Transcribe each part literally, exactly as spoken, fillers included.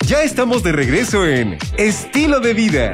Ya estamos de regreso en Estilo de Vida.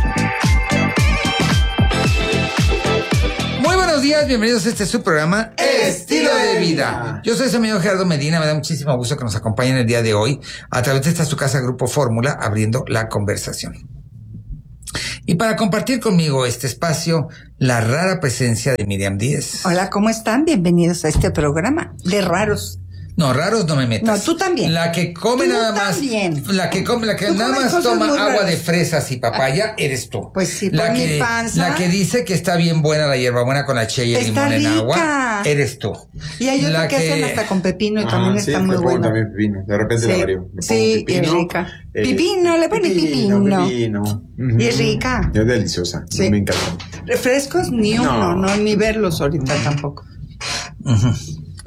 Muy buenos días, bienvenidos a este su programa Estilo de Vida. Yo soy su amigo Gerardo Medina, me da muchísimo gusto que nos acompañen el día de hoy a través de esta su casa Grupo Fórmula, abriendo la conversación. Y para compartir conmigo este espacio, la rara presencia de Miriam Díez. Hola, ¿cómo están? Bienvenidos a este programa de raros. No, raros no me metas. No, tú también. La que come tú nada más. También. La que come, la que Tú nada comes más cosas toma muy agua raras. de fresas y papaya, eres tú. Pues sí, la por que, mi panza. La que dice que está bien buena la hierbabuena con la chía y el Está limón en rica. agua, eres tú. Y hay otra La que, hacen hasta con pepino y también Ah, está sí, muy le pongo bueno. también pepino. De repente Sí, la varío. Le pongo sí, pepino, es rica. eh, Pepino, le pone pepino. Pepino. Ujú. Y es rica. Es deliciosa. Sí. Me encanta. Refrescos ni uno, No. no, ni verlos ahorita tampoco. Uh-huh.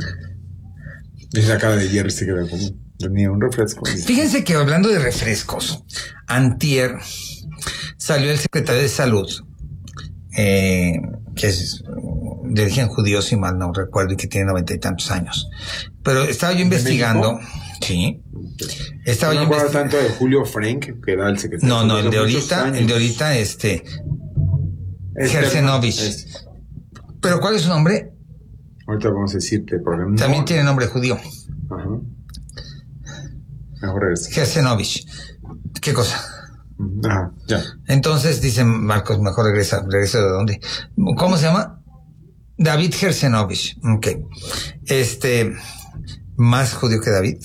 Es la cara de Jerry, se queda como ni un refresco. Fíjense que hablando de refrescos, antier salió el secretario de Salud, eh, que es de origen judío, si mal no recuerdo, y que tiene noventa y tantos años. Pero estaba yo investigando, México? sí, estaba No yo me acuerdo investigando. tanto de Julio Frank, que era el secretario. No, no, el de Hace muchos ahorita, años. el de ahorita, este, Este, Gersenovich. este. ¿Pero cuál es su nombre? Ahorita vamos a decirte, porque no. También tiene nombre judío, Ajá. Mejor regresa. Gersenovich. ¿Qué cosa? Ajá, ya. Entonces, dice Marcos, mejor regresa. ¿Regresa de dónde? ¿Cómo se llama? David Gersenovich. Ok. Este, más judío que David.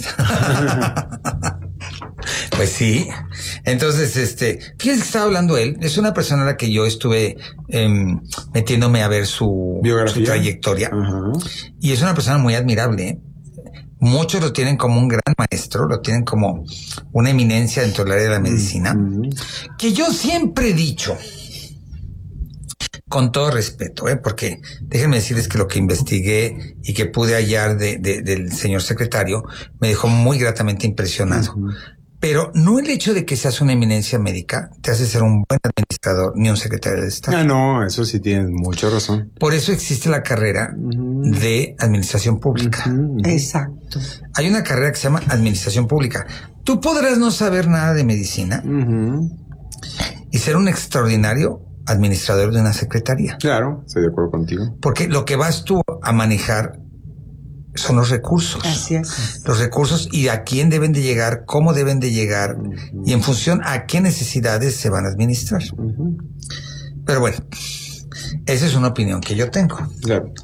Pues sí. Entonces, este, fíjense que estaba hablando él. Es una persona a la que yo estuve eh, metiéndome a ver su, Biografía. su trayectoria. Ajá. Y es una persona muy admirable, ¿eh? Muchos lo tienen como un gran maestro, lo tienen como una eminencia dentro del área de la medicina, Mm-hmm. que yo siempre he dicho, con todo respeto, ¿eh? Porque déjenme decirles que lo que investigué y que pude hallar de, de, del señor secretario me dejó muy gratamente impresionado. Mm-hmm. Pero no el hecho de que seas una eminencia médica te hace ser un buen administrador ni un secretario de Estado. Ah, no, eso sí tienes mucha razón. Por eso existe la carrera Mm-hmm. de administración pública. Mm-hmm. Exacto. Hay una carrera que se llama administración pública. Tú podrás no saber nada de medicina Mm-hmm. y ser un extraordinario administrador de una secretaría. Claro, estoy de acuerdo contigo. Porque lo que vas tú a manejar son los recursos. Así es. Los recursos y a quién deben de llegar, cómo deben de llegar Mm-hmm. y en función a qué necesidades se van a administrar. Mm-hmm. Pero bueno, esa es una opinión que yo tengo. Claro.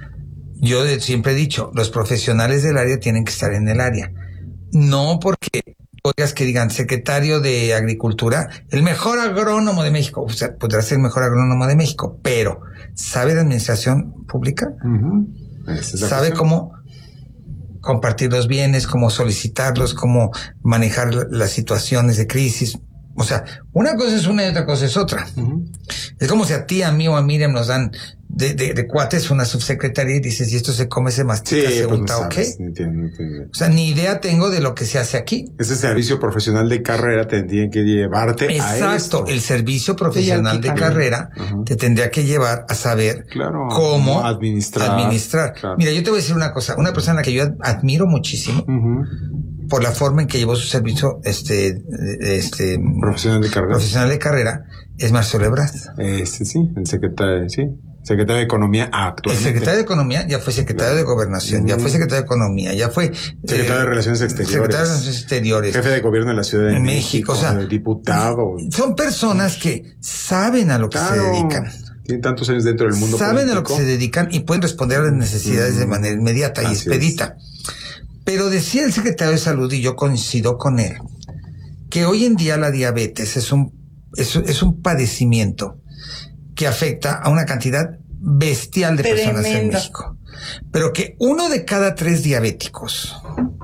Yo de- siempre he dicho, los profesionales del área tienen que estar en el área. No porque oigas que digan secretario de Agricultura, el mejor agrónomo de México. O sea, podrá ser el mejor agrónomo de México, pero ¿sabe de administración pública? Mm-hmm. Esa es la ¿Sabe cuestión. cómo compartir los bienes, cómo solicitarlos, cómo manejar la- las situaciones de crisis? O sea, una cosa es una y otra cosa es otra. Mm-hmm. Es como si a ti, a mí o a Miriam nos dan de, de, de cuates una subsecretaría y dices, y esto se come, se Sí, mastica, se pues no unta, ¿o qué? sabes, ni tiene- ni tiene- O sea, ni idea tengo de lo que se hace aquí. Ese servicio profesional de carrera tendría que llevarte a Exacto, esto. el servicio profesional de también. carrera Ajá. te tendría que llevar a saber Claro, cómo cómo administrar. administrar. Claro. Mira, yo te voy a decir una cosa, una persona que yo ad- admiro muchísimo Ujú. por la forma en que llevó su servicio este este Profesional de carrera. profesional de carrera es Marcelo Ebrard. Este sí, el secretario, sí. Secretario de Economía El actualmente. secretario de Economía ya fue secretario de Gobernación, ya fue secretario de Economía, ya fue Secretario de Relaciones Exteriores. secretario de Relaciones Exteriores. Jefe de gobierno de la Ciudad de En México, México, o sea, diputado. Son personas que saben a lo que Claro, se dedican. tienen tantos años dentro del mundo Saben a lo que político. se dedican y pueden responder a las necesidades de manera inmediata y Así expedita. Pero decía el secretario de Salud, y yo coincido con él, que hoy en día la diabetes es un, es, es un padecimiento que afecta a una cantidad bestial de personas en Tremenda. México. Pero que uno de cada tres diabéticos,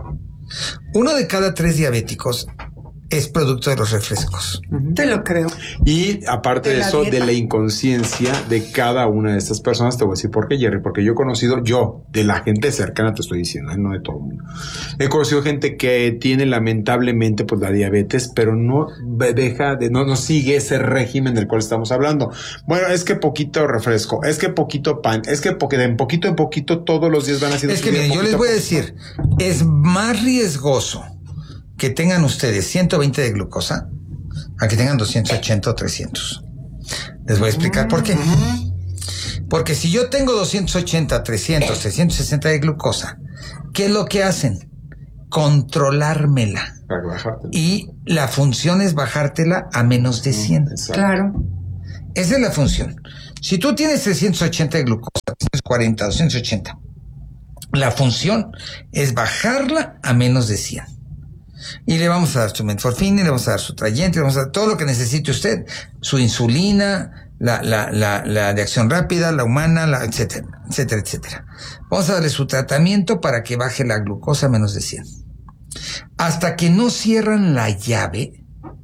uno de cada tres diabéticos es producto de los refrescos. Te lo creo. Y aparte De de la eso, dieta. de la inconsciencia de cada una de estas personas, te voy a decir por qué, Jerry, porque yo he conocido, yo, de la gente cercana, te estoy diciendo, ¿eh? No de todo el mundo. He conocido gente que tiene lamentablemente pues la diabetes, pero no deja de, no, no sigue ese régimen del cual estamos hablando. Bueno, es que poquito refresco, es que poquito pan, es que porque de en poquito en poquito todos los días van haciendo. Es su que vida miren, yo poquito les a voy a poquito. decir, es más riesgoso que tengan ustedes ciento veinte de glucosa a que tengan doscientos ochenta o trescientos. Les voy a explicar por qué. Porque si yo tengo doscientos ochenta, trescientos, trescientos sesenta de glucosa, ¿qué es lo que hacen? Controlármela. Para bajártela. Y la función es bajártela a menos de cien. Exacto. Claro. Esa es la función. Si tú tienes trescientos ochenta de glucosa, trescientos cuarenta, doscientos ochenta, la función es bajarla a menos de cien. Y le vamos a dar su metformina, le vamos a dar su trayente, le vamos a dar todo lo que necesite usted, su insulina, la, la, la, la de acción rápida, la humana, la, etcétera, etcétera, etcétera. Vamos a darle su tratamiento para que baje la glucosa a menos de cien. Hasta que no cierran la llave,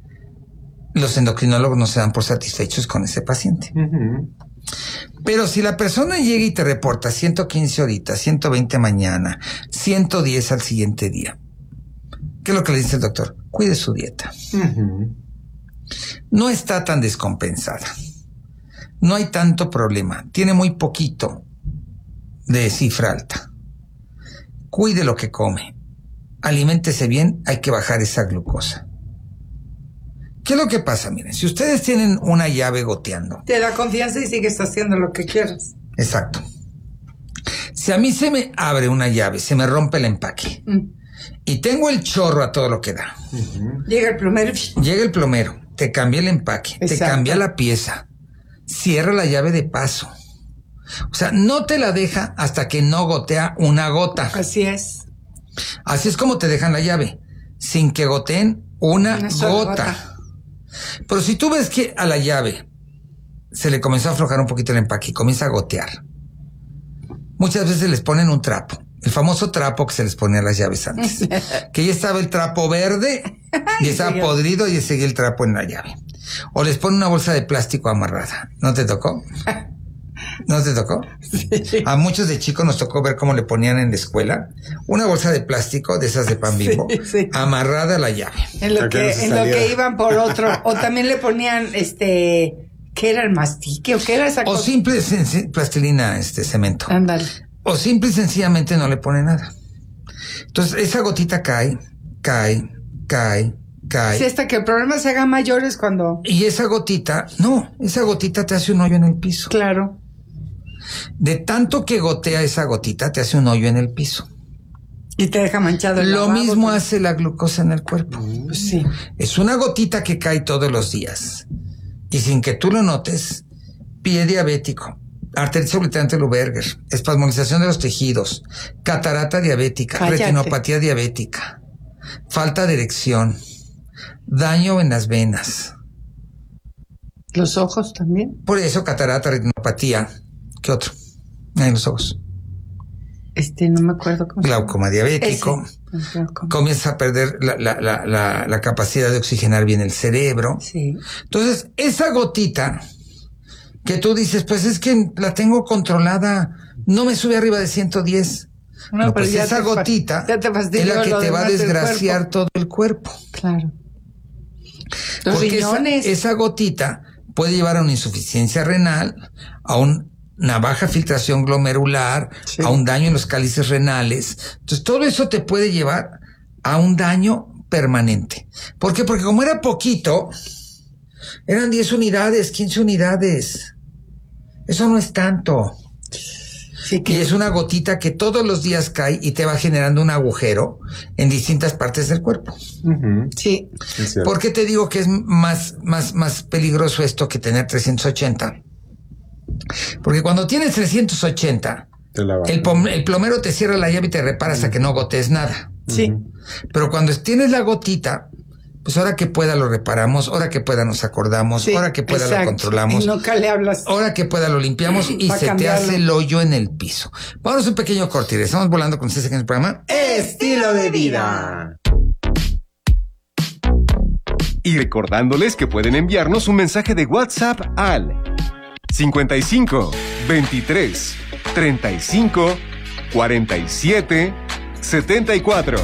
los endocrinólogos no se dan por satisfechos con ese paciente. Uh-huh. Pero si la persona llega y te reporta ciento quince ahorita, ciento veinte mañana, ciento diez al siguiente día, ¿qué es lo que le dice el doctor? Cuide su dieta. Uh-huh. No está tan descompensada. No hay tanto problema. Tiene muy poquito de cifra alta. Cuide lo que come. Aliméntese bien, hay que bajar esa glucosa. ¿Qué es lo que pasa? Miren, si ustedes tienen una llave goteando. Te da confianza y sigues haciendo lo que quieras. Exacto. Si a mí se me abre una llave, se me rompe el empaque. Mm. Y tengo el chorro a todo lo que da. Uh-huh. Llega el plomero. Llega el plomero, te cambia el empaque, Exacto. te cambia la pieza, cierra la llave de paso. O sea, no te la deja hasta que no gotea una gota. Así es. Así es como te dejan la llave, sin que goteen una, Una sola gota. gota. Pero si tú ves que a la llave se le comenzó a aflojar un poquito el empaque y comienza a gotear, muchas veces les ponen un trapo. El famoso trapo que se les ponía a las llaves antes. Que ya estaba el trapo verde y estaba sí. podrido y seguía el trapo en la llave. O les ponen una bolsa de plástico amarrada. ¿No te tocó? ¿No te tocó? Sí. A muchos de chicos nos tocó ver cómo le ponían en la escuela una bolsa de plástico de esas de pan Bimbo, Sí, sí. amarrada a la llave. En lo Para que que, no se en lo saliera. que iban por otro. O también le ponían, este, ¿qué era el mastique? ¿O qué era esa O cosa? simple sen- plastilina, este cemento. Ándale. O simple y sencillamente no le pone nada. Entonces esa gotita cae, cae, cae, cae. Sí, hasta que el problema se haga mayor es cuando... Y esa gotita, no, esa gotita te hace un hoyo en el piso. Claro. De tanto que gotea esa gotita, te hace un hoyo en el piso. Y te deja manchado el Lo lavabo mismo también. hace la glucosa en el cuerpo. Pues sí. Es una gotita que cae todos los días. Y sin que tú lo notes, pie diabético, arteritis obliterante Luberger, espasmodización de los tejidos, catarata diabética, Cállate. retinopatía diabética, falta de erección, daño en las venas. Los ojos también. Por eso catarata, retinopatía. ¿Qué otro? En los ojos. Este, no me acuerdo cómo se llama. Glaucoma diabético. Ese. Glaucoma. Comienza a perder la, la, la, la, la capacidad de oxigenar bien el cerebro. Sí. Entonces, esa gotita que tú dices, pues es que la tengo controlada, no me sube arriba de ciento diez. No, No, pero pues ya esa te fa- gotita ya te fastidió es la que lo te va a demás del desgraciar cuerpo. todo el cuerpo. Claro. Los Porque esa, riñones. esa gotita puede llevar a una insuficiencia renal, a un- una baja filtración glomerular, Sí. a un daño en los cálices renales. Entonces, todo eso te puede llevar a un daño permanente. ¿Por qué? Porque como era poquito, eran diez unidades, quince unidades. Eso no es tanto. Sí, Y que es una gotita que todos los días cae y te va generando un agujero en distintas partes del cuerpo. Uh-huh. sí. Es cierto. ¿Por qué te digo que es más, más, más peligroso esto que tener trescientos ochenta? Porque cuando tienes trescientos ochenta, Te la bajas. el, pom- el plomero te cierra la llave y te repara hasta que no gotees nada. Sí. Pero cuando tienes la gotita, pues ahora que pueda lo reparamos, ahora que pueda nos acordamos, Sí, ahora que pueda exacto. lo controlamos. Y nunca le hablas. Ahora que pueda lo limpiamos y Pa' se cambiarlo. te hace el hoyo en el piso. Vamos a un pequeño corte. Estamos volando con ustedes aquí en el programa Estilo de vida. Y recordándoles que pueden enviarnos un mensaje de WhatsApp al cincuenta y cinco, veintitrés, treinta y cinco, cuarenta y siete, setenta y cuatro.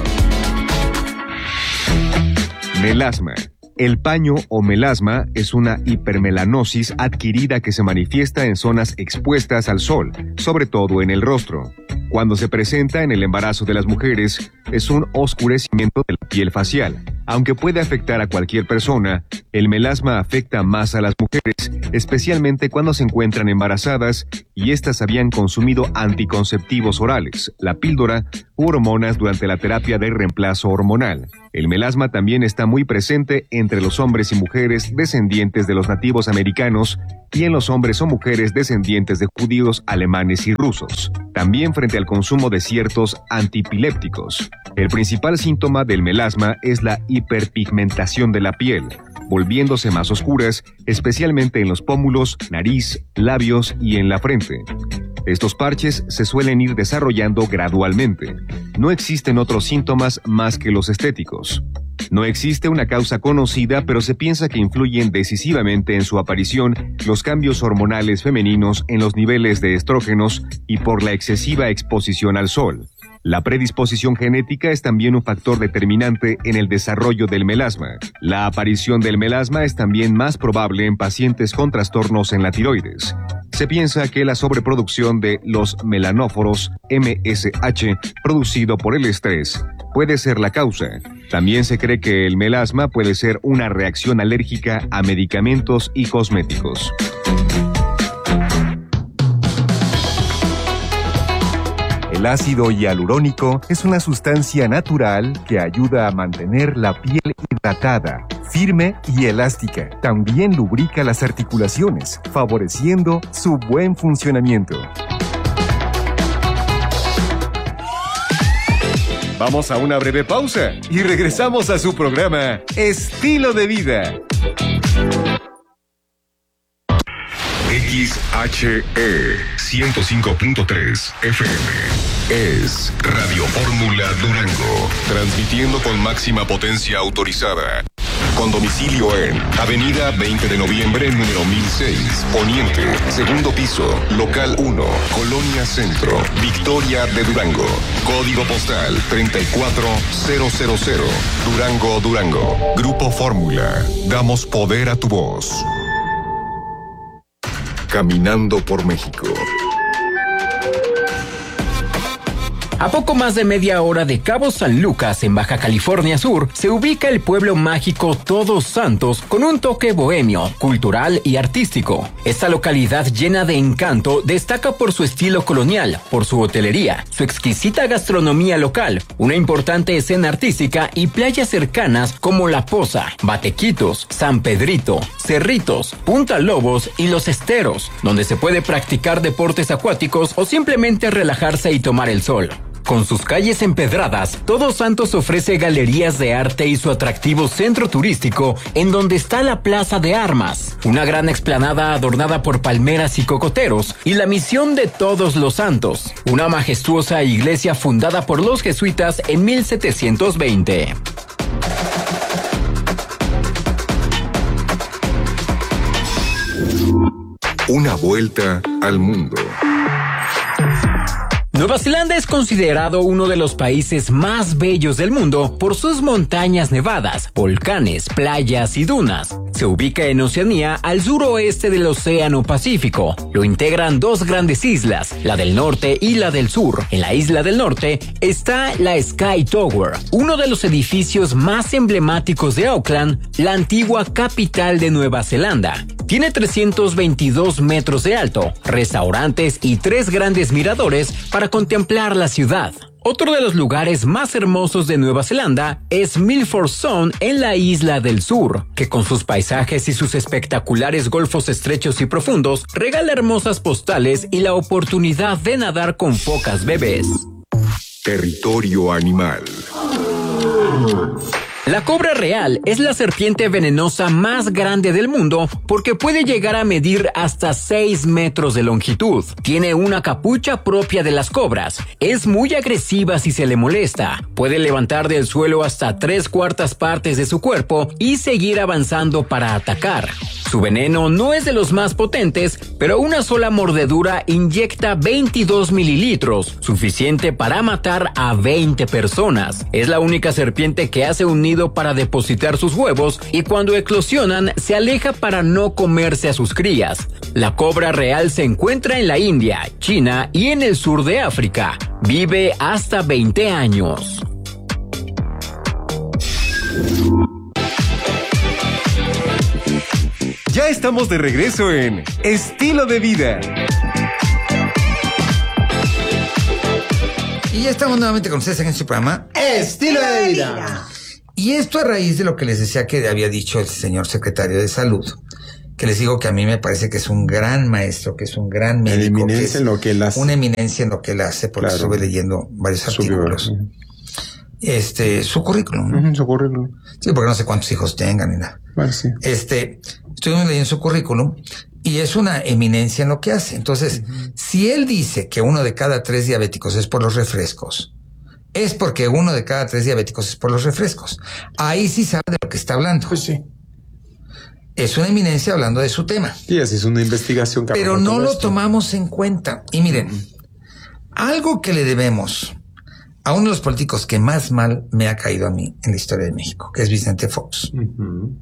Melasma. El paño o melasma es una hipermelanosis adquirida que se manifiesta en zonas expuestas al sol, sobre todo en el rostro. Cuando se presenta en el embarazo de las mujeres, es un oscurecimiento de la piel facial. Aunque puede afectar a cualquier persona, el melasma afecta más a las mujeres, especialmente cuando se encuentran embarazadas y éstas habían consumido anticonceptivos orales, la píldora u hormonas durante la terapia de reemplazo hormonal. El melasma también está muy presente entre los hombres y mujeres descendientes de los nativos americanos y en los hombres o mujeres descendientes de judíos, alemanes y rusos. También frente al consumo de ciertos antipilépticos. El principal síntoma del melasma es la hiperpigmentación de la piel, volviéndose más oscuras, especialmente en los pómulos, nariz, labios y en la frente. Estos parches se suelen ir desarrollando gradualmente. No existen otros síntomas más que los estéticos. No existe una causa conocida, pero se piensa que influyen decisivamente en su aparición los cambios hormonales femeninos en los niveles de estrógenos y por la excesiva exposición al sol. La predisposición genética es también un factor determinante en el desarrollo del melasma. La aparición del melasma es también más probable en pacientes con trastornos en la tiroides. Se piensa que la sobreproducción de los melanóforos M S H, producido por el estrés, puede ser la causa. También se cree que el melasma puede ser una reacción alérgica a medicamentos y cosméticos. El ácido hialurónico es una sustancia natural que ayuda a mantener la piel hidratada, firme y elástica. También lubrica las articulaciones, favoreciendo su buen funcionamiento. Vamos a una breve pausa y regresamos a su programa Estilo de Vida. X H E ciento cinco punto tres F M es Radio Fórmula Durango, transmitiendo con máxima potencia autorizada. Con domicilio en Avenida veinte de noviembre, número mil seis, Poniente, segundo piso, local uno, Colonia Centro, Victoria de Durango. Código postal treinta y cuatro mil, Durango, Durango. Grupo Fórmula, damos poder a tu voz. Caminando por México. A poco más de media hora de Cabo San Lucas, en Baja California Sur, se ubica el pueblo mágico Todos Santos con un toque bohemio, cultural y artístico. Esta localidad llena de encanto destaca por su estilo colonial, por su hotelería, su exquisita gastronomía local, una importante escena artística y playas cercanas como La Poza, Batequitos, San Pedrito, Cerritos, Punta Lobos y Los Esteros, donde se puede practicar deportes acuáticos o simplemente relajarse y tomar el sol. Con sus calles empedradas, Todos Santos ofrece galerías de arte y su atractivo centro turístico, en donde está la Plaza de Armas, una gran explanada adornada por palmeras y cocoteros, y la Misión de Todos los Santos, una majestuosa iglesia fundada por los jesuitas en mil setecientos veinte. Una vuelta al mundo. Nueva Zelanda es considerado uno de los países más bellos del mundo por sus montañas nevadas, volcanes, playas y dunas. Se ubica en Oceanía, al suroeste del Océano Pacífico. Lo integran dos grandes islas, la del norte y la del sur. En la isla del norte está la Sky Tower, uno de los edificios más emblemáticos de Auckland, la antigua capital de Nueva Zelanda. Tiene trescientos veintidós metros de alto, restaurantes y tres grandes miradores para contemplar la ciudad. Otro de los lugares más hermosos de Nueva Zelanda es Milford Sound en la isla del sur, que con sus paisajes y sus espectaculares golfos estrechos y profundos regala hermosas postales y la oportunidad de nadar con focas bebés. Territorio animal. La cobra real es la serpiente venenosa más grande del mundo porque puede llegar a medir hasta seis metros de longitud. Tiene una capucha propia de las cobras. Es muy agresiva si se le molesta. Puede levantar del suelo hasta tres cuartas partes de su cuerpo y seguir avanzando para atacar. Su veneno no es de los más potentes, pero una sola mordedura inyecta veintidós mililitros, suficiente para matar a veinte personas. Es la única serpiente que hace un nido solo para depositar sus huevos y cuando eclosionan se aleja para no comerse a sus crías. La cobra real se encuentra en la India, China y en el sur de África. Vive hasta veinte años. Ya estamos de regreso en Estilo de Vida. Y ya estamos nuevamente con ustedes en este programa Estilo de Vida. Y esto a raíz de lo que les decía que había dicho el señor secretario de Salud, que les digo que a mí me parece que es un gran maestro, que es un gran médico. Una eminencia que es en lo que él hace. Una eminencia en lo que él hace, porque Claro. estuve leyendo varios artículos. Su, Este, su currículum. ¿no? uh-huh, su currículum. Sí, porque no sé cuántos hijos tengan ni nada. Bueno, sí. Este, estuvimos leyendo su currículum y es una eminencia en lo que hace. Entonces, uh-huh. si él dice que uno de cada tres diabéticos es por los refrescos, es porque uno de cada tres diabéticos es por los refrescos. Ahí sí sabe de lo que está hablando. Pues sí. Es una eminencia hablando de su tema. Y así es una investigación. Que Pero no lo esto. tomamos en cuenta. Y miren, uh-huh. algo que le debemos a uno de los políticos que más mal me ha caído a mí en la historia de México, que es Vicente Fox. Uh-huh.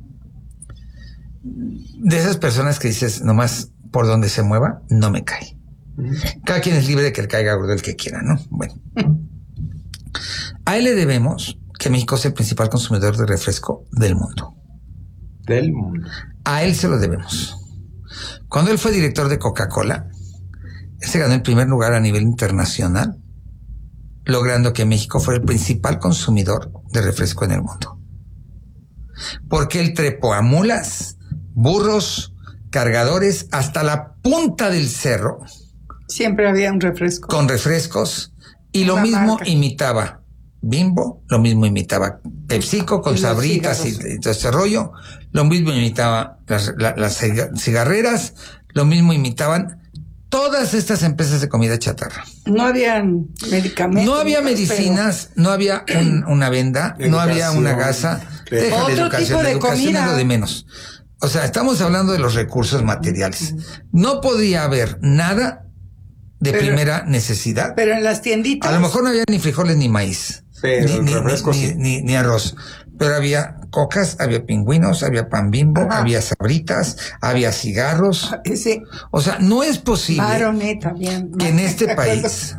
De esas personas que dices, nomás por donde se mueva, no me cae. Uh-huh. Cada quien es libre de que le caiga gordo el que quiera, ¿no? Bueno. Uh-huh. A él le debemos que México es el principal consumidor de refresco del mundo. Del mundo. A él se lo debemos. Cuando él fue director de Coca-Cola, él se ganó el primer lugar a nivel internacional, logrando que México fuera el principal consumidor de refresco en el mundo. Porque él trepó a mulas, burros, cargadores, hasta la punta del cerro. Siempre había un refresco. Con refrescos. Y lo Una mismo marca. imitaba Bimbo, lo mismo imitaba PepsiCo con Y los Sabritas y, cigarros. y todo ese rollo. Lo mismo imitaba las, la- las cigarreras. Lo mismo imitaban todas estas empresas de comida chatarra. No habían medicamentos. No había pero- medicinas, no había un- una venda, no había una gasa. Educación. Deja Otro la educación, tipo la de educación comida. es lo de menos. O sea, estamos hablando de los recursos materiales. No podía haber nada de Pero- primera necesidad. Pero en las tienditas. A lo mejor no había ni frijoles ni maíz, Pero ni, el ni- refresco ni- sí. ni- ni arroz. Pero había cocas, había pingüinos, había pan Bimbo, Ajá. había sabritas, había cigarros. Ese O sea, no es posible Baronet también. que en este país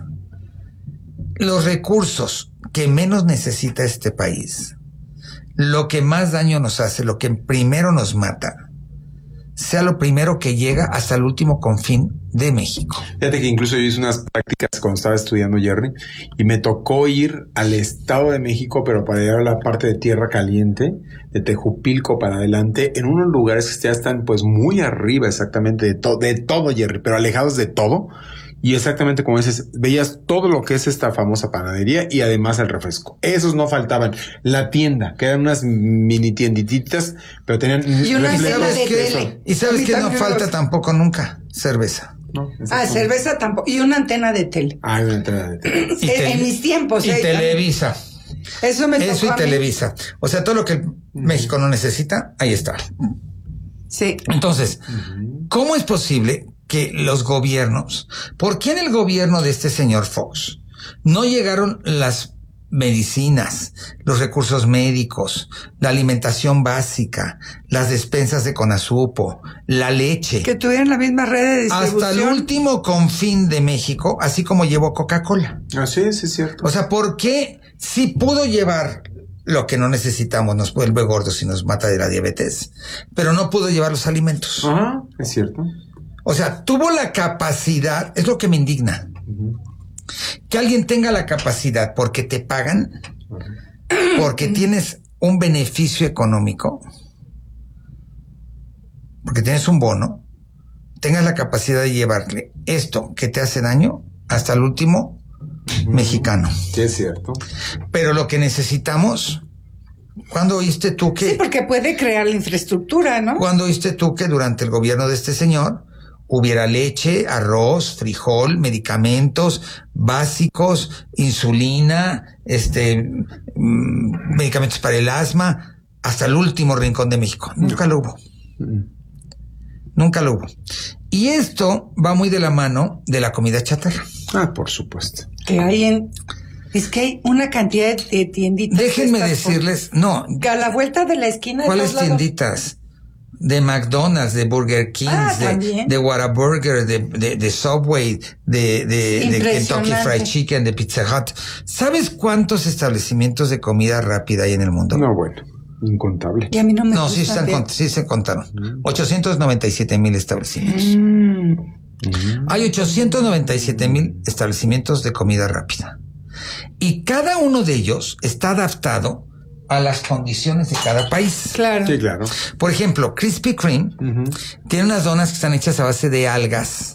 los recursos que menos necesita este país, lo que más daño nos hace, lo que primero nos mata, sea lo primero que llega hasta el último confín de México. Fíjate que incluso yo hice unas prácticas cuando estaba estudiando, Jerry, y me tocó ir al Estado de México, pero para llegar a la parte de Tierra Caliente, de Tejupilco para adelante, en unos lugares que ya están pues muy arriba exactamente de, to- de todo, Jerry, pero alejados de todo. Y exactamente como dices, veías todo lo que es esta famosa panadería y además el refresco. Esos no faltaban. La tienda, que eran unas mini tiendititas, pero tenían... Y una refrescos. escena de ¿Qué? tele. ¿Y A sabes mí qué no también me falta gusta. tampoco nunca? Cerveza. No, Ah, exacto. cerveza tampoco. Y una antena de tele. Ah, una entrada de tele. Y en, tele- en mis tiempos. Y eh, Televisa. Eso me Eso tocó y a mí. Televisa. O sea, todo lo que el México no necesita, ahí está. Sí. Entonces, ¿cómo es posible que los gobiernos, por qué en el gobierno de este señor Fox no llegaron las medicinas, los recursos médicos, la alimentación básica, las despensas de Conasupo, la leche, Que tuvieran la misma red de distribución. hasta el último confín de México, así como llevó Coca-Cola? Ah, sí, sí es cierto. O sea, ¿por qué si pudo llevar lo que no necesitamos, nos vuelve gordos y nos mata de la diabetes, pero no pudo llevar los alimentos? Ajá, es cierto. O sea, tuvo la capacidad, es lo que me indigna, que alguien tenga la capacidad porque te pagan, porque tienes un beneficio económico, porque tienes un bono, tengas la capacidad de llevarle esto que te hace daño hasta el último mexicano. Sí es cierto. Pero lo que necesitamos, ¿cuándo oíste tú que... Sí, porque puede crear la infraestructura, ¿no? ¿Cuándo oíste tú que durante el gobierno de este señor hubiera leche, arroz, frijol, medicamentos básicos, insulina, este, mm, medicamentos para el asma, hasta el último rincón de México? Nunca lo hubo. Nunca lo hubo. Y esto va muy de la mano de la comida chatarra. Ah, por supuesto. Que hay en... Es que hay una cantidad de tienditas. Déjenme estas decirles, no. por- A la vuelta de la esquina. de ¿Cuáles todos lados. tienditas? De McDonald's, de Burger King, Ah, de, también. de Whataburger, de, de, de Subway, de, de, de Kentucky Impresionante. Fried Chicken, de Pizza Hut. ¿Sabes cuántos establecimientos de comida rápida hay en el mundo? No, bueno, incontable. Y a mí no me No, gusta. sí, están, ver- cont- sí se contaron. ochocientos noventa y siete mil establecimientos. Mm. Hay ochocientos noventa y siete mil establecimientos de comida rápida. Y cada uno de ellos está adaptado a las condiciones de cada país. Claro. Sí, claro. Por ejemplo, Krispy Kreme Ujú. tiene unas donas que están hechas a base de algas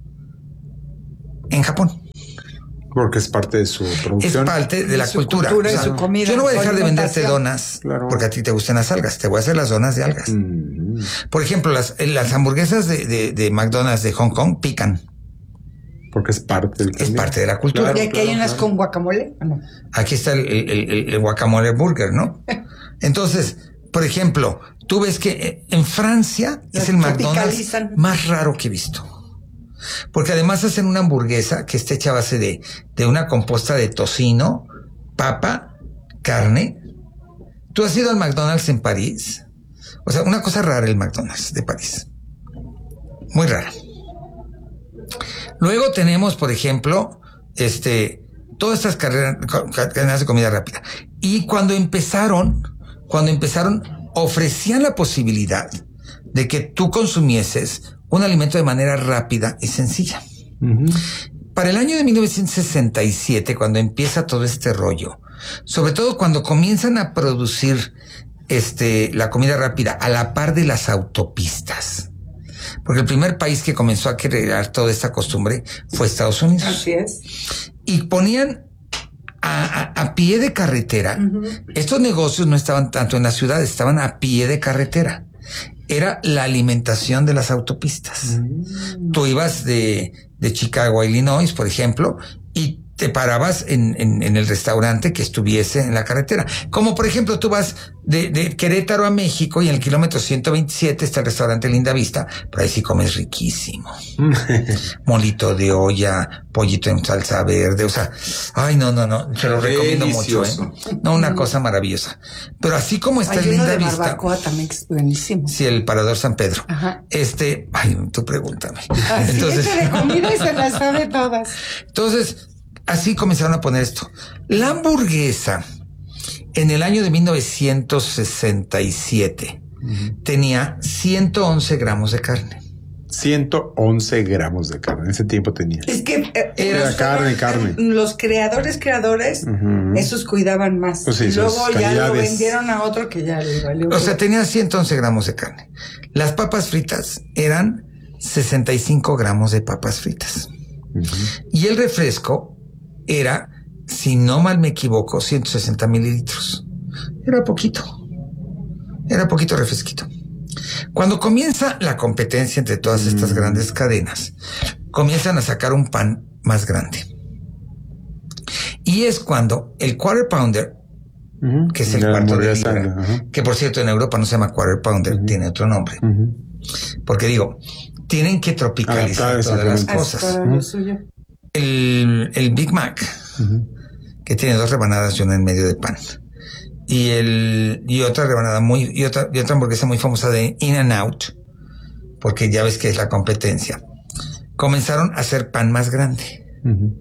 en Japón. Porque es parte de su Es producción. parte de la su cultura. cultura y su comida, yo no voy a su dejar de venderte alimentación. donas Claro. porque a ti te gustan las algas. Te voy a hacer las donas de algas. Mm. Por ejemplo, las, eh, las hamburguesas de, de, de McDonald's de Hong Kong pican. Porque es parte del Es cambio. parte de la cultura. ¿Y aquí hay claro, unas claro. con guacamole? ¿O no? Aquí está el, el- el- el guacamole burger, ¿no? Entonces, por ejemplo, tú ves que eh, en Francia Las es el McDonald's tropicalizan. más raro que he visto. Porque además hacen una hamburguesa que está hecha a base de, de una composta de tocino, papa, carne. ¿Tú has ido al McDonald's en París? O sea, una cosa rara el McDonald's de París. Muy rara. Luego tenemos, por ejemplo, este, todas estas carreras, cadenas de comida rápida. Y cuando empezaron, cuando empezaron, ofrecían la posibilidad de que tú consumieses un alimento de manera rápida y sencilla. Ujú. Para el año de mil novecientos sesenta y siete, cuando empieza todo este rollo, sobre todo cuando comienzan a producir este, la comida rápida a la par de las autopistas, porque el primer país que comenzó a crear toda esta costumbre fue Estados Unidos. Así es. Y ponían a, a, a pie de carretera. Ujú. Estos negocios no estaban tanto en las ciudades, estaban a pie de carretera. Era la alimentación de las autopistas. Mm. Tú ibas de, de Chicago a Illinois, por ejemplo, y te parabas en, en, en el restaurante que estuviese en la carretera. Como por ejemplo, tú vas de, de Querétaro a México y en el kilómetro ciento veintisiete está el restaurante Linda Vista, pero ahí sí comes riquísimo. Molito de olla, pollito en salsa verde, o sea, ay, no, no, no, te lo recomiendo Delicioso. mucho, ¿eh? No, una cosa maravillosa. Pero así como está Hay el uno Linda de Vista, barbacoa también que es buenísimo. sí, el Parador San Pedro. Ajá. Este, ay, tú pregúntame. Así Entonces, es de comida y se las sabe todas. entonces, así comenzaron a poner esto. La hamburguesa, en el año de mil novecientos sesenta y siete, tenía ciento once gramos de carne. ciento once gramos de carne. En ese tiempo tenía. Es que eh, Era los- carne, carne. Los creadores, creadores, Ujú. esos cuidaban más. Pues sí, y luego sus ya lo calidades. vendieron a otro que ya le valió. O sea, tenía ciento once gramos de carne. Las papas fritas eran sesenta y cinco gramos de papas fritas. Ujú. Y el refresco era, si no mal me equivoco, ciento sesenta mililitros. Era poquito. Era poquito refresquito. Cuando comienza la competencia entre todas estas grandes cadenas, comienzan a sacar un pan más grande. Y es cuando el Quarter Pounder, Ujú. que es el La cuarto de hamburguesa, libra, ajá. que por cierto en Europa no se llama Quarter Pounder, Ujú. tiene otro nombre. Ujú. Porque digo, tienen que tropicalizar Adaptar, todas las exactamente. cosas. Para lo suyo. El, el Big Mac, Ujú. que tiene dos rebanadas y una en medio de pan. Y el, y otra rebanada muy, y otra, y otra hamburguesa muy famosa de In and Out, porque ya ves que es la competencia. Comenzaron a hacer pan más grande. Ujú.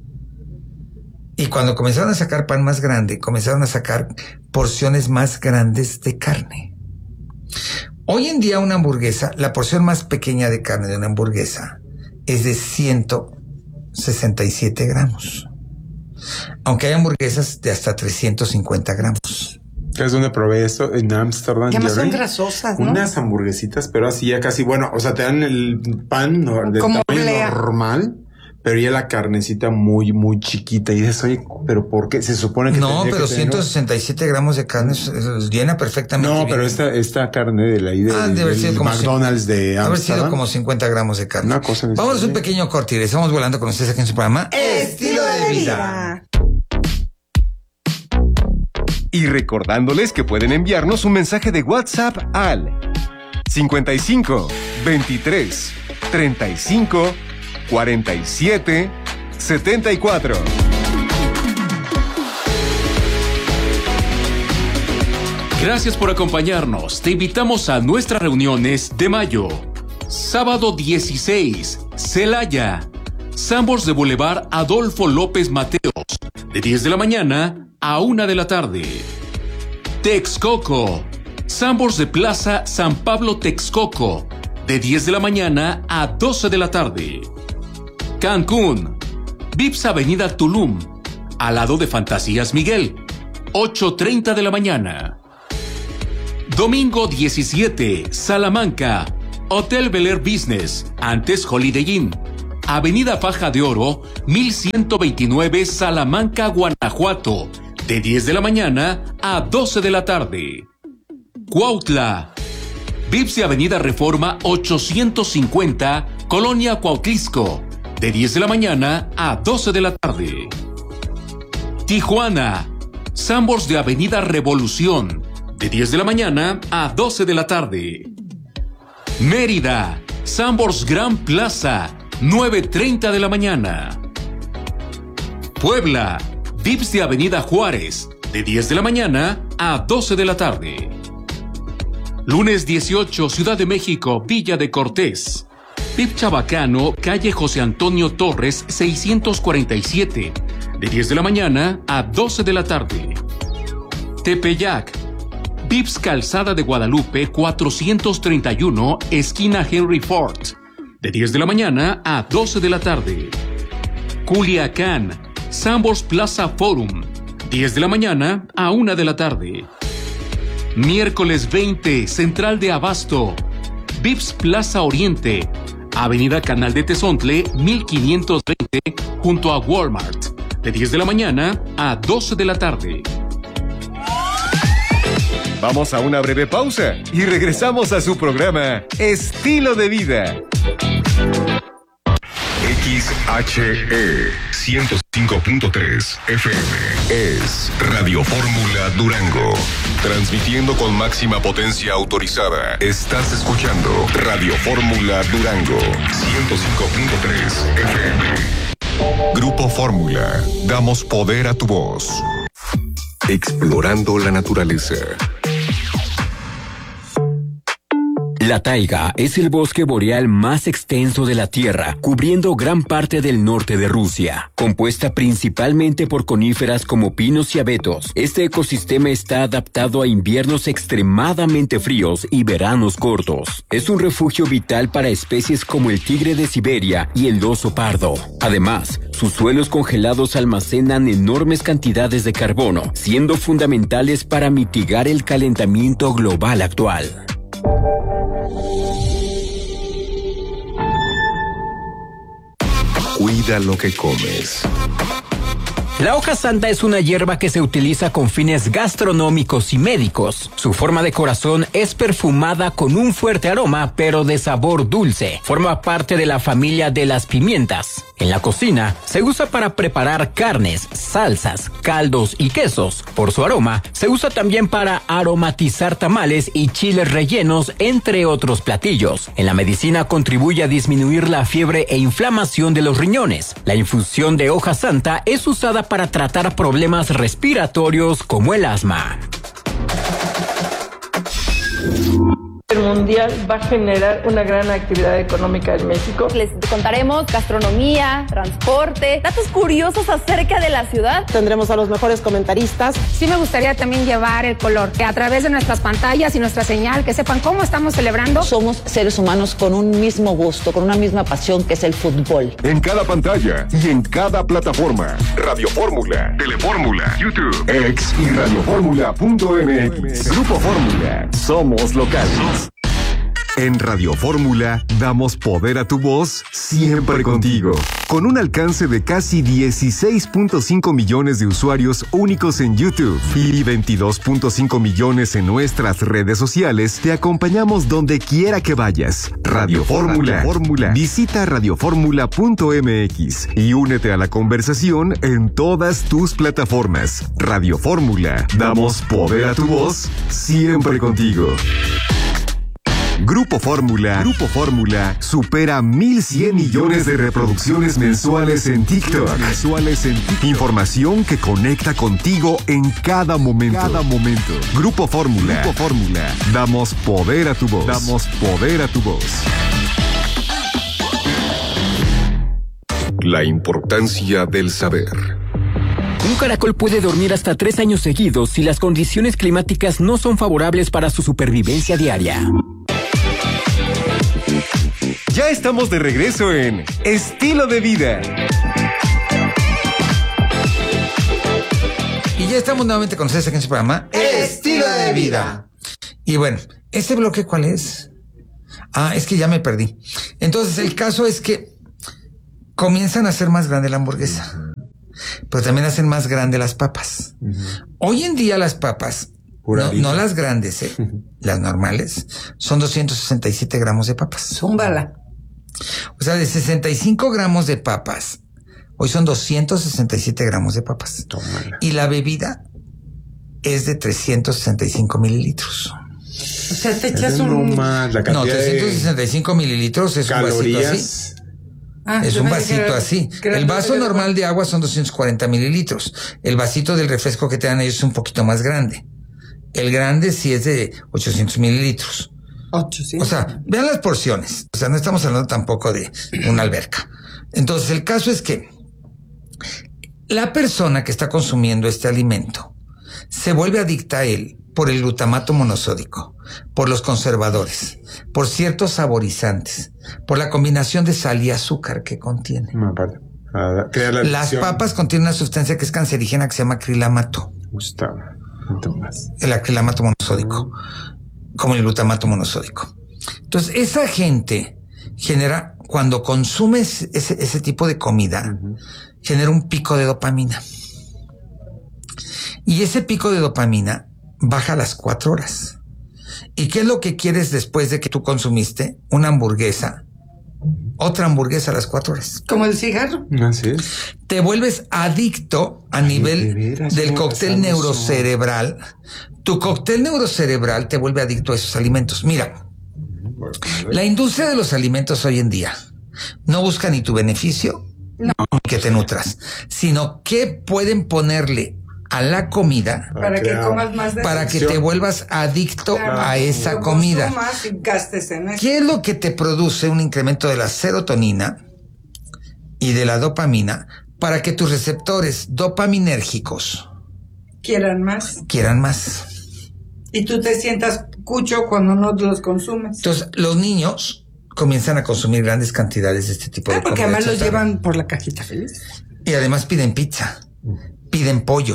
Y cuando comenzaron a sacar pan más grande, comenzaron a sacar porciones más grandes de carne. Hoy en día una hamburguesa, la porción más pequeña de carne de una hamburguesa es de ciento sesenta y siete gramos. Aunque hay hamburguesas de hasta trescientos cincuenta gramos. Es donde probé esto en Ámsterdam. Que además son Jerry. grasosas, ¿no? Unas hamburguesitas, pero así ya casi, bueno, o sea, te dan el pan no, del Como tamaño oblea. normal, pero ya la carnecita muy, muy chiquita. Y dices, oye, pero ¿por qué? Se supone que No, tendría pero que tener- ciento sesenta y siete gramos de carne es- es- llena perfectamente. No, bien. pero esta, esta carne de la idea Ah, del, debe ser del como McDonald's de Haber sido Ámsterdam. como cincuenta gramos de carne. Una cosa en Vamos a serio. un pequeño corte y regresamos volando con ustedes aquí en su programa Estilo de vida. Y recordándoles que pueden enviarnos un mensaje de WhatsApp al cincuenta y cinco, veintitrés, treinta y cinco, cuarenta y siete, setenta y cuatro. Gracias por acompañarnos. Te invitamos a nuestras reuniones de mayo. Sábado dieciséis, Celaya. Sambors de Boulevard Adolfo López Mateos, de diez de la mañana a una de la tarde. Texcoco. Sambors de Plaza San Pablo Texcoco, de diez de la mañana a doce de la tarde. Cancún. Vips Avenida Tulum, al lado de Fantasías Miguel, ocho treinta de la mañana. Domingo diecisiete, Salamanca. Hotel Bel Air Business, antes Holiday Inn, Avenida Faja de Oro, mil ciento veintinueve, Salamanca, Guanajuato, de diez de la mañana a doce de la tarde. Cuautla. Vips de Avenida Reforma ochocientos cincuenta, Colonia Cuautlisco, de diez de la mañana a doce de la tarde. Tijuana. Sambors de Avenida Revolución, de diez de la mañana a doce de la tarde. Mérida. Sambors Gran Plaza, nueve treinta de la mañana. Puebla. Vips de Avenida Juárez, de diez de la mañana a doce de la tarde. Lunes dieciocho, Ciudad de México, Villa de Cortés. Vip Chabacano, calle José Antonio Torres, seiscientos cuarenta y siete, de diez de la mañana a doce de la tarde. Tepeyac. Vips Calzada de Guadalupe, cuatrocientos treinta y uno, esquina Henry Ford, de diez de la mañana a doce de la tarde. Culiacán. Sambors Plaza Forum, diez de la mañana a una de la tarde. Miércoles veinte, Central de Abasto. Vips Plaza Oriente, Avenida Canal de Tezontle, mil quinientos veinte, junto a Walmart, de diez de la mañana a doce de la tarde. Vamos a una breve pausa y regresamos a su programa Estilo de Vida. X H E ciento cinco punto tres F M es Radio Fórmula Durango. Transmitiendo con máxima potencia autorizada. Estás escuchando Radio Fórmula Durango ciento cinco punto tres F M. Grupo Fórmula. Damos poder a tu voz. Explorando la naturaleza. La taiga es el bosque boreal más extenso de la Tierra, cubriendo gran parte del norte de Rusia. Compuesta principalmente por coníferas como pinos y abetos, este ecosistema está adaptado a inviernos extremadamente fríos y veranos cortos. Es un refugio vital para especies como el tigre de Siberia y el oso pardo. Además, sus suelos congelados almacenan enormes cantidades de carbono, siendo fundamentales para mitigar el calentamiento global actual. Cuida lo que comes. La hoja santa es una hierba que se utiliza con fines gastronómicos y médicos. Su forma de corazón es perfumada con un fuerte aroma, pero de sabor dulce. Forma parte de la familia de las pimientas. En la cocina, se usa para preparar carnes, salsas, caldos y quesos. Por su aroma, se usa también para aromatizar tamales y chiles rellenos, entre otros platillos. En la medicina contribuye a disminuir la fiebre e inflamación de los riñones. La infusión de hoja santa es usada para tratar problemas respiratorios como el asma. El mundial va a generar una gran actividad económica en México. Les contaremos gastronomía, transporte, datos curiosos acerca de la ciudad. Tendremos a los mejores comentaristas. Sí me gustaría también llevar el color, que a través de nuestras pantallas y nuestra señal, que sepan cómo estamos celebrando. Somos seres humanos con un mismo gusto, con una misma pasión, que es el fútbol. En cada pantalla y en cada plataforma. Radio Fórmula, Telefórmula, YouTube, X y radioformula punto m x. Grupo Fórmula. Somos locales. En Radio Fórmula damos poder a tu voz siempre contigo. Con un alcance de casi dieciséis punto cinco millones de usuarios únicos en YouTube y veintidós punto cinco millones en nuestras redes sociales, te acompañamos donde quiera que vayas. Radio Fórmula. Fórmula. Visita radioformula punto m x y únete a la conversación en todas tus plataformas. Radio Fórmula. Damos poder a tu voz siempre contigo. Grupo Fórmula. Grupo Fórmula supera mil cien millones de reproducciones mensuales en TikTok. Mensuales en TikTok. Información que conecta contigo en cada momento. Cada momento. Grupo Fórmula. Grupo Fórmula. Damos poder a tu voz. Damos poder a tu voz. La importancia del saber. Un caracol puede dormir hasta tres años seguidos si las condiciones climáticas no son favorables para su supervivencia diaria. Ya estamos de regreso en Estilo de Vida. Y ya estamos nuevamente con ustedes aquí en su programa Estilo de Vida. Y bueno, ¿este bloque cuál es? Ah, es que ya me perdí. Entonces el caso es que comienzan a hacer más grande la hamburguesa. Pero también hacen más grande las papas. Uh-huh. Hoy en día las papas, no, no las grandes, ¿eh? Uh-huh. Las normales, son doscientos sesenta y siete gramos de papas. Zúmbala. O sea, de sesenta y cinco gramos de papas, hoy son doscientos sesenta y siete gramos de papas. Tómala. Y la bebida es de trescientos sesenta y cinco mililitros. O sea, te echas un... No, no trescientos sesenta y cinco mililitros es calorías. Un vasito así. Ah, es un vasito era, así. El vaso normal de agua son doscientos cuarenta mililitros. El vasito del refresco que te dan ellos es un poquito más grande. El grande sí es de ochocientos mililitros. ochocientos. O sea, vean las porciones. O sea, no estamos hablando tampoco de una alberca. Entonces, el caso es que la persona que está consumiendo este alimento se vuelve adicta a él por el glutamato monosódico, por los conservadores, por ciertos saborizantes, por la combinación de sal y azúcar que contiene. No, para, para crear la Las papas contienen una sustancia que es cancerígena que se llama acrilamato. Gustavo, más. El acrilamato monosódico, como el glutamato monosódico. Entonces, esa gente genera, cuando consumes ese, ese tipo de comida, uh-huh. genera un pico de dopamina. Y ese pico de dopamina baja a las cuatro horas. ¿Y qué es lo que quieres después de que tú consumiste una hamburguesa? Otra hamburguesa a las cuatro horas. Como el cigarro. Así es. Te vuelves adicto a Ay, nivel de veras, del cóctel neurocerebral. Eso. Tu cóctel neurocerebral te vuelve adicto a esos alimentos. Mira, bueno, la industria de los alimentos hoy en día no busca ni tu beneficio, no. ni que te nutras, sino que pueden ponerle a la comida para, para que comas más de para que te vuelvas adicto claro, a esa lo comida. Y gastes en eso. ¿Qué es lo que te produce un incremento de la serotonina y de la dopamina para que tus receptores dopaminérgicos quieran más? Quieran más. Y tú te sientas cucho cuando no los consumes. Entonces, los niños comienzan a consumir grandes cantidades de este tipo ah, de porque además los llevan por la cajita feliz. Y además piden pizza, piden pollo.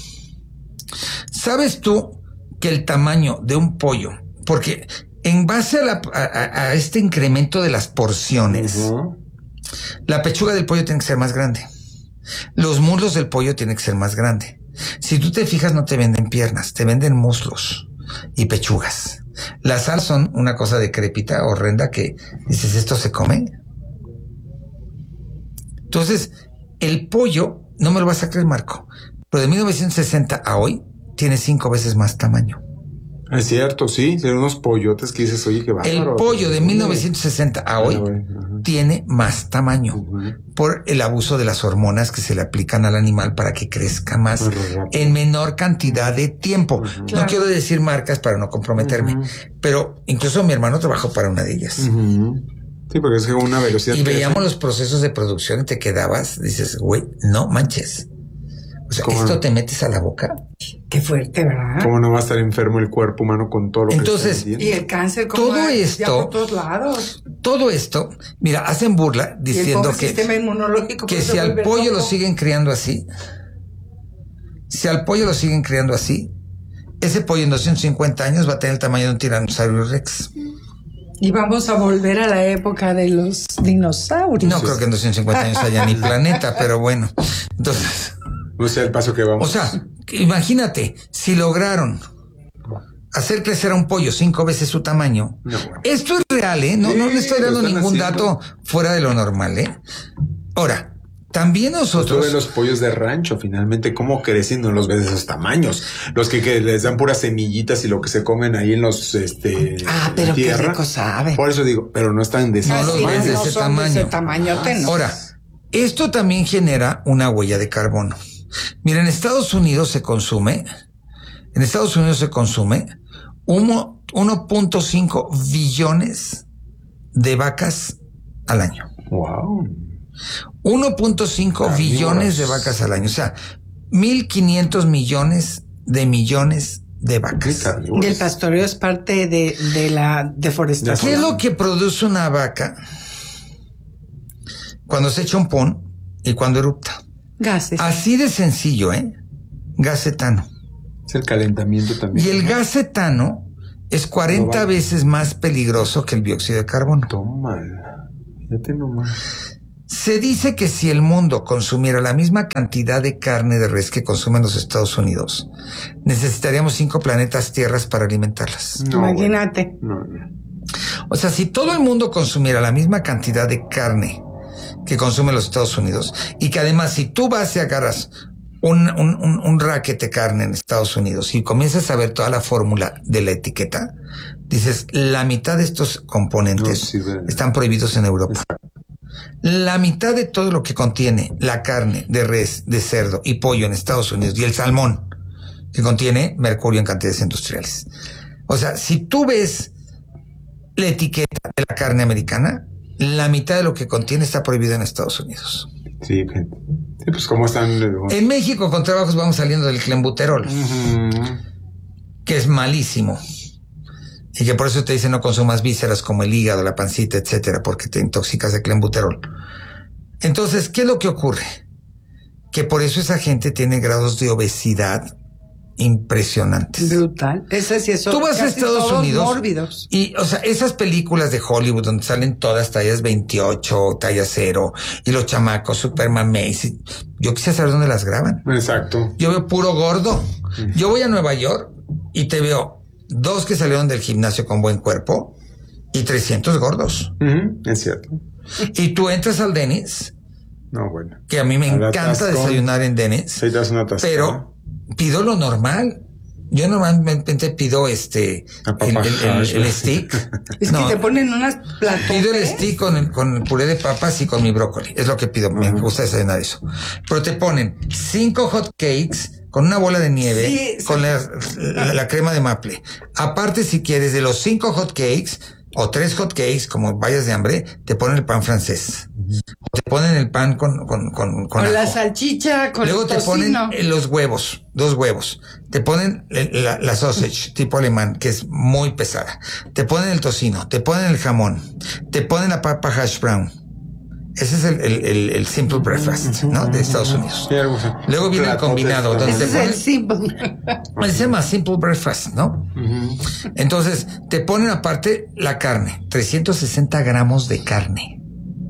¿Sabes tú que el tamaño de un pollo, porque en base a, la, a, a este incremento de las porciones, uh-huh. la pechuga del pollo tiene que ser más grande, los muslos del pollo tienen que ser más grande. Si tú te fijas, no te venden piernas, te venden muslos y pechugas. Las alas son una cosa decrépita, horrenda, que dices, ¿esto se come? Entonces, el pollo, no me lo vas a creer, Marco, pero de mil novecientos sesenta a hoy tiene cinco veces más tamaño. Es cierto, sí, son unos pollotes que dices, oye, qué bárbaro. El pollo de mil novecientos sesenta a hoy uh-huh. tiene más tamaño uh-huh. por el abuso de las hormonas que se le aplican al animal para que crezca más uh-huh. en menor cantidad de tiempo. Uh-huh. Claro. No quiero decir marcas para no comprometerme, uh-huh. pero incluso mi hermano trabajó para una de ellas. Uh-huh. Sí, porque es una velocidad. Y veíamos es... los procesos de producción y te quedabas, dices, güey, no manches. O sea, ¿esto no? te metes a la boca? Qué fuerte, ¿verdad? ¿Cómo no va a estar enfermo el cuerpo humano con todo lo Entonces, que está y el cáncer, ¿cómo todo esto, ya por todos lados? Todo esto, mira, hacen burla diciendo que, que si al pollo loco. lo siguen criando así, si al pollo lo siguen criando así, ese pollo en doscientos cincuenta años va a tener el tamaño de un tiranosaurio rex. Y vamos a volver a la época de los dinosaurios. No creo que en doscientos cincuenta años haya ni planeta, pero bueno, entonces... No sé el paso que vamos. O sea, imagínate, si lograron hacer crecer a un pollo cinco veces su tamaño. No. Esto es real, ¿eh? No, sí, no le estoy dando ningún haciendo. dato fuera de lo normal, ¿eh? Ahora, También nosotros... Tú ves los pollos de rancho, finalmente, cómo crecen, no los ves de esos tamaños. Los que, que les dan puras semillitas y lo que se comen ahí en los, este... Ah, pero qué tierra. rico sabe. Por eso digo, pero no están de ese No los ves de no ese son tamaño. de ese tamañote, no. Ahora, esto también genera una huella de carbono. Mira, en Estados Unidos se consume, en Estados Unidos se consume uno punto cinco billones de vacas al año. Wow. uno punto cinco billones de vacas al año. O sea, mil quinientos millones de millones de vacas. Y el pastoreo es parte de, de la deforestación. ¿Qué es lo que produce una vaca cuando se echa un pon y cuando erupta? Gases. Así de sencillo, ¿eh? Gas etano. Es el calentamiento también. Y el gas etano es cuarenta No vale. veces más peligroso que el dióxido de carbono. Toma, fíjate nomás. Se dice que si el mundo consumiera la misma cantidad de carne de res que consumen los Estados Unidos, necesitaríamos cinco planetas tierras para alimentarlas. No, imagínate. No, no. O sea, si todo el mundo consumiera la misma cantidad de carne que consumen los Estados Unidos, y que además si tú vas y agarras un, un, un, un racket de carne en Estados Unidos y comienzas a ver toda la fórmula de la etiqueta, dices, la mitad de estos componentes No, sí, bueno. están prohibidos en Europa. La mitad de todo lo que contiene la carne de res, de cerdo y pollo en Estados Unidos y el salmón, que contiene mercurio en cantidades industriales. O sea, si tú ves la etiqueta de la carne americana, la mitad de lo que contiene está prohibido en Estados Unidos. Sí, gente. Sí, pues cómo están. En México con trabajos vamos saliendo del clenbuterol, Uh-huh. que es malísimo. Y que por eso te dicen no consumas vísceras como el hígado, la pancita, etcétera, porque te intoxicas de clenbuterol. Entonces, ¿qué es lo que ocurre? Que por eso esa gente tiene grados de obesidad impresionantes. Brutal. Ese sí es. Tú vas a casi Estados todos Unidos mórbidos. y, o sea, esas películas de Hollywood donde salen todas tallas veintiocho, talla cero, y los chamacos Superman Macy, yo quisiera saber dónde las graban. Exacto. Yo veo puro gordo. Yo voy a Nueva York y te veo dos que salieron del gimnasio con buen cuerpo y trescientos gordos. Uh-huh. Es cierto. Y tú entras al Denny's, No, bueno. que a mí me Al encanta atascón. desayunar en Denny's, Sí, te das una tasca. pero pido lo normal. Yo normalmente pido este el, el, el, el stick. Es No, que te ponen unas platos. pido el stick con el, con el puré de papas y con mi brócoli. Es lo que pido. Me gusta desayunar eso. Pero te ponen cinco hot cakes con una bola de nieve, Sí, con la, la, la crema de maple. Aparte, si quieres, de los cinco hot cakes o tres hot cakes, como vayas de hambre, te ponen el pan francés. O te ponen el pan con, con, con, con Con la ajo. salchicha, con Luego el te tocino. ponen eh, los huevos, dos huevos. Te ponen el- la, la sausage tipo alemán, que es muy pesada. Te ponen el tocino, te ponen el jamón, te ponen la papa hash brown. Ese es el, el, el, el simple breakfast, ¿no? De Estados Unidos. Sí, algo así. Luego viene el Platotes, combinado, donde Ese te es el ponen, simple. se llama simple breakfast, ¿no? Uh-huh. Entonces, te ponen aparte la carne, trescientos sesenta gramos de carne.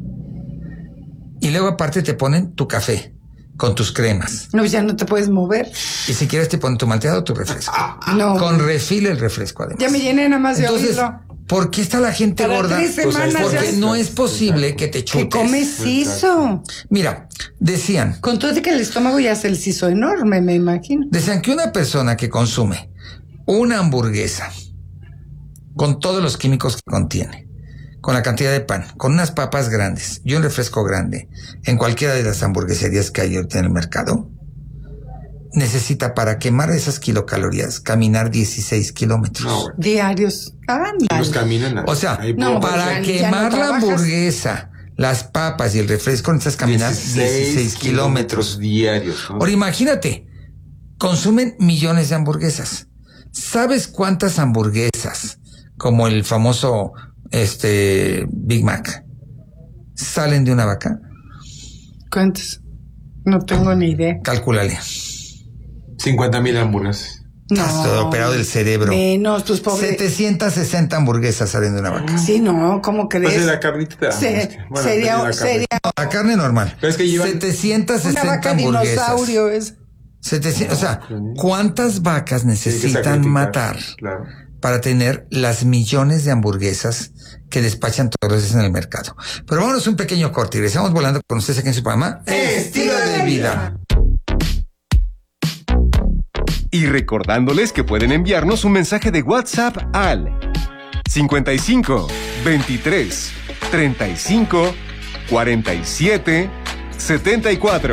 Y luego aparte te ponen tu café con tus cremas. No, ya no te puedes mover. Y si quieres te ponen tu malteado o tu refresco. No. Con refil el refresco además. Ya me llené nada más de Entonces, oírlo. ¿por qué está la gente Para gorda? tres semanas Porque ya- no es posible que te chutes. ¿Qué comes eso? Mira, decían, Con todo de que el estómago ya se les hizo enorme, me imagino. decían que una persona que consume una hamburguesa con todos los químicos que contiene, con la cantidad de pan, con unas papas grandes y un refresco grande, en cualquiera de las hamburgueserías que hay ahorita en el mercado, necesita para quemar esas kilocalorías caminar dieciséis kilómetros. No, bueno. Diarios. Ándale. Los caminan. ahí. O sea, Ahí no, por- para ya- ya no quemar la trabajas. hamburguesa, las papas y el refresco necesitas caminar dieciséis kilómetros. diarios. ¿no? Ahora imagínate, consumen millones de hamburguesas. ¿Sabes cuántas hamburguesas, como el famoso este Big Mac, salen de una vaca? ¿Cuántos? No tengo ni idea. Cálculale. cincuenta mil hamburguesas. Estás todo operado del cerebro. Menos, tus pobres. setecientas sesenta hamburguesas salen de una vaca. Sí, no, ¿cómo Pues crees? de la carnita te da Se- angustia. Bueno, sería, de la carne. sería La carne normal. Pero es que llevan- setecientas una sesenta vaca hamburguesas. dinosaurio. Es. setecientos, o sea, ¿cuántas vacas Tiene que necesitan sacrificar, matar Claro. para tener las millones de hamburguesas que despachan todos los días en el mercado. Pero vámonos un pequeño corte y regresamos volando con ustedes aquí en su programa Estilo de Vida. Y recordándoles que pueden enviarnos un mensaje de WhatsApp al cincuenta y cinco, veintitrés, treinta y cinco, cuarenta y siete, setenta y cuatro.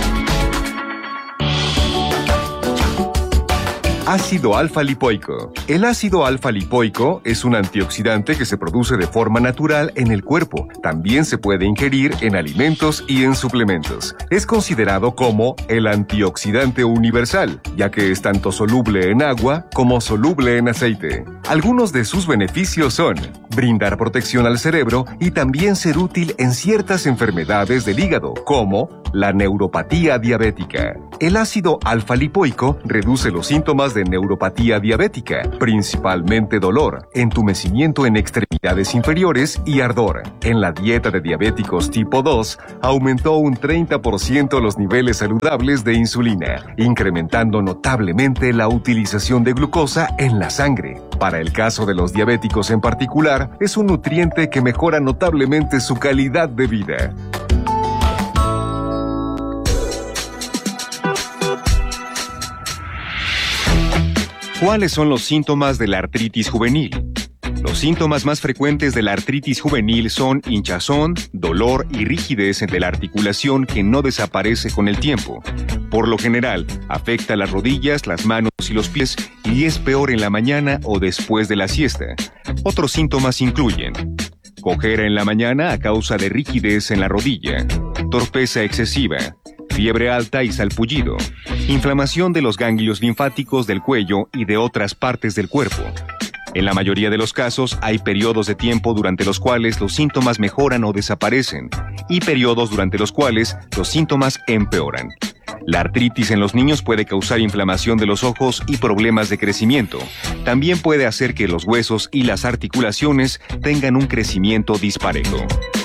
Ácido alfa-lipoico. El ácido alfa-lipoico es un antioxidante que se produce de forma natural en el cuerpo. También se puede ingerir en alimentos y en suplementos. Es considerado como el antioxidante universal, ya que es tanto soluble en agua como soluble en aceite. Algunos de sus beneficios son brindar protección al cerebro y también ser útil en ciertas enfermedades del hígado, como la neuropatía diabética. El ácido alfa-lipoico reduce los síntomas de neuropatía diabética, principalmente dolor, entumecimiento en extremidades inferiores y ardor. En la dieta de diabéticos tipo dos, aumentó un treinta por ciento los niveles saludables de insulina, incrementando notablemente la utilización de glucosa en la sangre. Para el caso de los diabéticos en particular, es un nutriente que mejora notablemente su calidad de vida. ¿Cuáles son los síntomas de la artritis juvenil? Los síntomas más frecuentes de la artritis juvenil son hinchazón, dolor y rigidez de la articulación que no desaparece con el tiempo. Por lo general, afecta las rodillas, las manos y los pies y es peor en la mañana o después de la siesta. Otros síntomas incluyen cojera en la mañana a causa de rigidez en la rodilla, torpeza excesiva, fiebre alta y salpullido, inflamación de los ganglios linfáticos del cuello y de otras partes del cuerpo. En la mayoría de los casos hay periodos de tiempo durante los cuales los síntomas mejoran o desaparecen y periodos durante los cuales los síntomas empeoran. La artritis en los niños puede causar inflamación de los ojos y problemas de crecimiento. También puede hacer que los huesos y las articulaciones tengan un crecimiento disparejo.